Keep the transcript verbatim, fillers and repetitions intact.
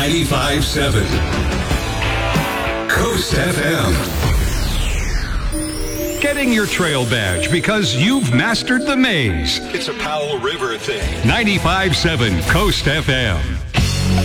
ninety-five seven Coast F M. Getting your trail badge because you've mastered the maze. It's a Powell River thing. ninety-five seven Coast F M.